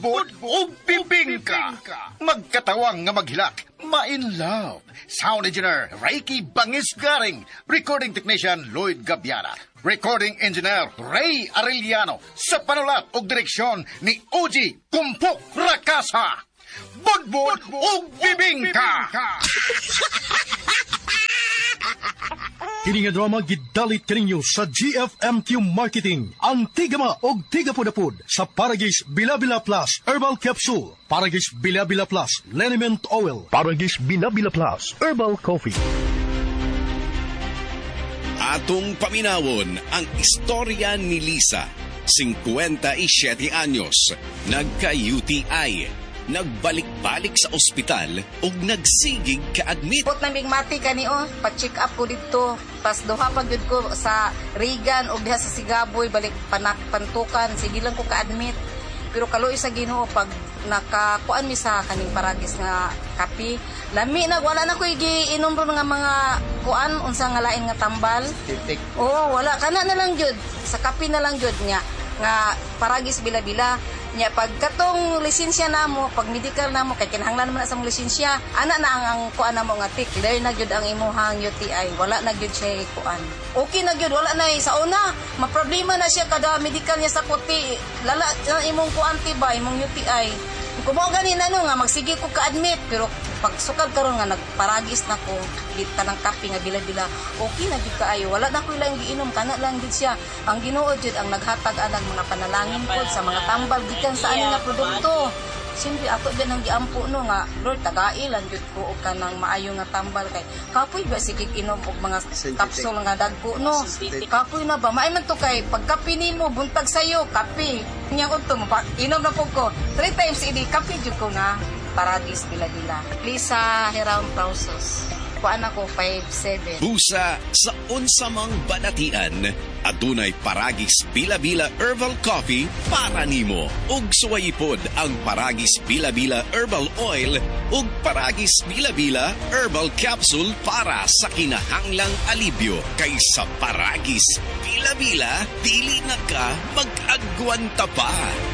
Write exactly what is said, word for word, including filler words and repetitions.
budbud o bibingka. Magkatawang nga maghilak, ma-in love. Sound engineer, Reiki Bangis Garing. Recording technician, Lloyd Gabiana. Recording engineer, Ray Arellano. Sa panulat o direksyon ni Oji Kumpok Rakasa. Budbud o bibingka. Kini nga drama gidalit kaninyo sa G F M Q Marketing. Ang tigama og tigapudapud sa Paragis Bilabila Plus Herbal Capsule, Paragis Bilabila Plus Liniment Oil, Paragis Bilabila Plus Herbal Coffee. Atong paminawon ang istorya ni Lisa, fifty-seven anyos, nagka-U T I. Nagbalik-balik sa ospital ug nagsigig ka-admit. Put naming mati kani o, pa-check up ko dito. Pas duha pag yun ko sa Regan ug diha sa Sigaboy, balik panak pantukan, sige lang ko ka-admit. Pero kaloy sa Ginoo pag nakakuan mi sa kaning Paragis nga kape, lami na wala na ko giinom ron nga mga kuan unsa nga lain nga tambal. Oo, wala kana na lang jud. Sa kape na lang jud nya nga Paragis Bila-Bila. Nya pag katong lisensya namo, pag medical namo kay kinahanglan naman sa lisensya, ana na ang, ang kuan namo nga tik, dahil na gyud ang imuhang U T I, wala na gyud siya kuan. Okay na gyud, wala na sa una, maproblema na siya kada medical niya sa kuti, lala ang imong kuan tiba, imong U T I. Kung mo gani na no nga magsige ko ka-admit, pero pag sukad karon nga nagparagis na ko kita ng kape nga bila-bila, okay na gyud kaayo, wala na ko ilang giinom, kana lang gyud siya. Ang Ginoo jud ang naghatag anang mga panalangin pod sa mga tambal gikan sa ani nga produkto. Siyempre ato din ang giampo no nga Lord tagailan jud ko og kanang maayo nga tambal kay kapoy ba sige inom og mga kapsul nga dagko no. Kapoy na ba maay man to kay pagkape nimo buntag sayo kape nya unto inom na pud ko three times idi kape jud ko nga Paragis Bila-Bila. Lisa Heram Pausos. Kuan ako five seven. Busa sa unsamang banatian, adunay Paragis Bila-Bila Herbal Coffee para nimo. Ug suwayipod ang Paragis Bila-Bila Herbal Oil ug Paragis Bila-Bila Herbal Capsule para sa kinahanglang alibyo. Kaysa Paragis Bila-Bila, dili na ka mag-agwanta pa.